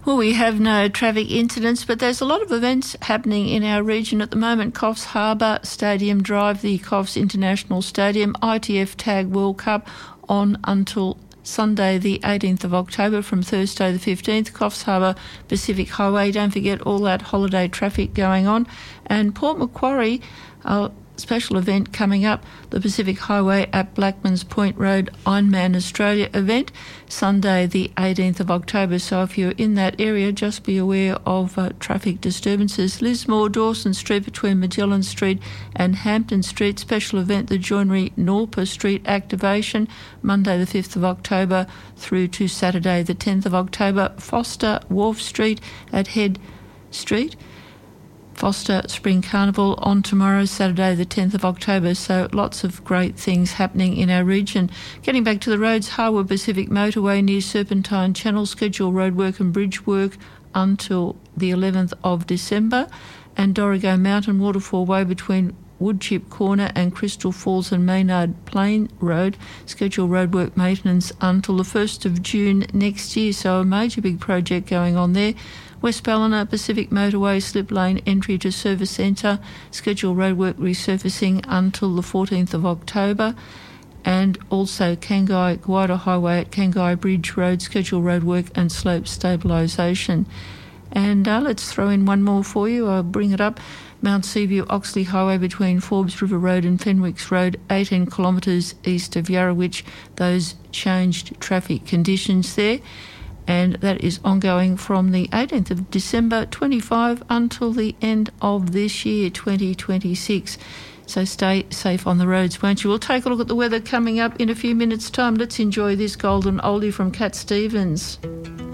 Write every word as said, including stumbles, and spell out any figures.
Well, we have no traffic incidents, but there's a lot of events happening in our region at the moment. Coffs Harbour Stadium Drive, the Coffs International Stadium, I T F Tag World Cup on until Sunday the eighteenth of October from Thursday the fifteenth. Coffs Harbour Pacific Highway, don't forget all that holiday traffic going on. And Port Macquarie, uh, special event coming up, the Pacific Highway at Blackmans Point Road Ironman Australia event, Sunday the eighteenth of October. So if you're in that area, just be aware of uh, traffic disturbances. Lismore, Dawson Street between Magellan Street and Hampton Street, special event, the Joinery Norper Street activation, Monday the fifth of October through to Saturday the tenth of October. Foster Wharf Street at Head Street, Foster Spring Carnival on tomorrow, Saturday the tenth of October. So lots of great things happening in our region. Getting back to the roads, Harwood Pacific Motorway near Serpentine Channel, scheduled roadwork and bridge work until the eleventh of December. And Dorrigo Mountain Waterfall Way between Woodchip Corner and Crystal Falls and Maynard Plain Road, scheduled roadwork maintenance until the first of June next year. So a major big project going on there. West Ballina Pacific Motorway Slip Lane entry to Service Centre, scheduled roadwork resurfacing until the fourteenth of October. And also Kangai Guida Highway at Kangai Bridge Road, scheduled roadwork and slope stabilisation. And uh, let's throw in one more for you. I'll bring it up. Mount Seaview Oxley Highway between Forbes River Road and Fenwicks Road, eighteen kilometres east of Yarrawitch. Those changed traffic conditions there. And that is ongoing from the eighteenth of December twenty-five until the end of this year, twenty twenty-six. So stay safe on the roads, won't you? We'll take a look at the weather coming up in a few minutes' time. Let's enjoy this golden oldie from Cat Stevens.